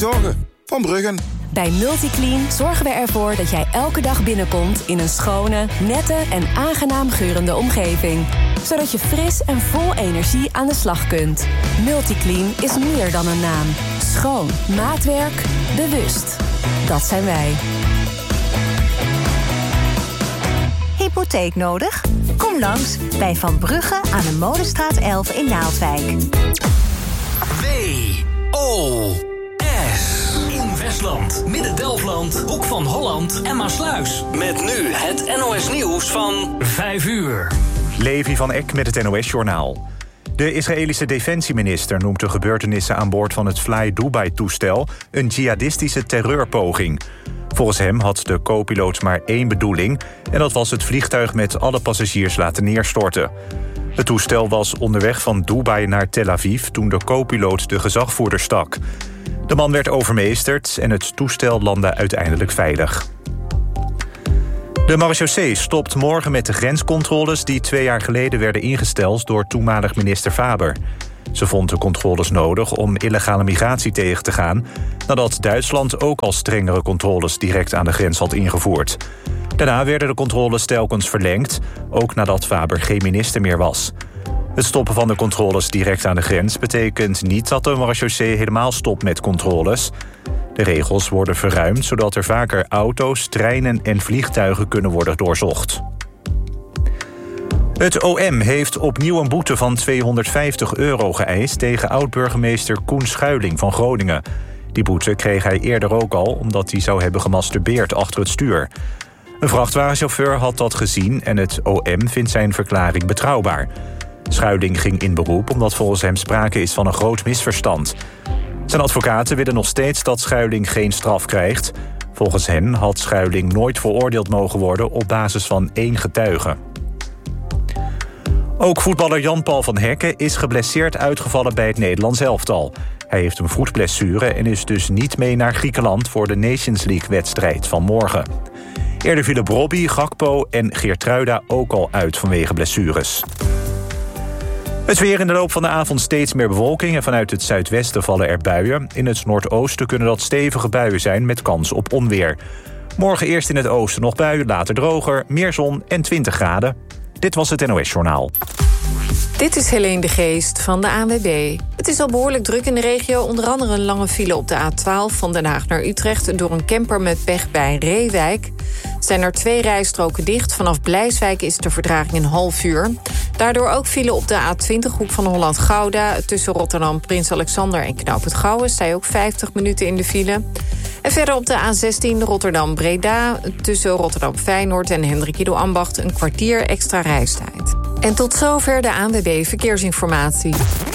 Zorgen van Bruggen. Bij Multiclean zorgen we ervoor dat jij elke dag binnenkomt in een schone, nette en aangenaam geurende omgeving. Zodat je fris en vol energie aan de slag kunt. Multiclean is meer dan een naam. Schoon, maatwerk, bewust. Dat zijn wij. Hypotheek nodig? Kom langs bij Van Brugge aan de Molenstraat 11 in Naaldwijk. WOS. In Westland, Midden-Delfland, Hoek van Holland en Maasluis. Met nu het NOS Nieuws van 5 uur. Levi van Eck met het NOS-journaal. De Israëlische defensieminister noemt de gebeurtenissen aan boord van het Fly Dubai-toestel een jihadistische terreurpoging. Volgens hem had de co-piloot maar één bedoeling, en dat was het vliegtuig met alle passagiers laten neerstorten. Het toestel was onderweg van Dubai naar Tel Aviv toen de co-piloot de gezagvoerder stak. De man werd overmeesterd en het toestel landde uiteindelijk veilig. De marechaussee stopt morgen met de grenscontroles die 2 jaar geleden werden ingesteld door toenmalig minister Faber. Ze vond de controles nodig om illegale migratie tegen te gaan, nadat Duitsland ook al strengere controles direct aan de grens had ingevoerd. Daarna werden de controles telkens verlengd, ook nadat Faber geen minister meer was. Het stoppen van de controles direct aan de grens betekent niet dat de marechaussee helemaal stopt met controles. De regels worden verruimd, zodat er vaker auto's, treinen en vliegtuigen kunnen worden doorzocht. Het OM heeft opnieuw een boete van €250 geëist tegen oud-burgemeester Koen Schuiling van Groningen. Die boete kreeg hij eerder ook al, omdat hij zou hebben gemasturbeerd achter het stuur. Een vrachtwagenchauffeur had dat gezien en het OM vindt zijn verklaring betrouwbaar. Schuiling ging in beroep omdat volgens hem sprake is van een groot misverstand. Zijn advocaten willen nog steeds dat Schuiling geen straf krijgt. Volgens hen had Schuiling nooit veroordeeld mogen worden op basis van 1 getuige. Ook voetballer Jan-Paul van Hekken is geblesseerd uitgevallen bij het Nederlands elftal. Hij heeft een voetblessure en is dus niet mee naar Griekenland voor de Nations League-wedstrijd van morgen. Eerder vielen Robbie, Gakpo en Geertruida ook al uit vanwege blessures. Het weer: in de loop van de avond steeds meer bewolking en vanuit het zuidwesten vallen er buien. In het noordoosten kunnen dat stevige buien zijn met kans op onweer. Morgen eerst in het oosten nog buien, later droger, meer zon en 20 graden. Dit was het NOS-journaal. Dit is Helene de Geest van de ANWB. Het is al behoorlijk druk in de regio. Onder andere een lange file op de A12 van Den Haag naar Utrecht door een camper met pech bij Reewijk. Zijn er 2 rijstroken dicht. Vanaf Blijswijk is de vertraging een half uur. Daardoor ook file op de A20 Hoek van Holland-Gouda. Tussen Rotterdam, Prins Alexander en Knoop het Gouwen sta je ook 50 minuten in de file. En verder op de A16 Rotterdam-Breda. Tussen Rotterdam-Feyenoord en Hendrik Ido Ambacht een kwartier extra reistijd. En tot zover de ANWB Verkeersinformatie.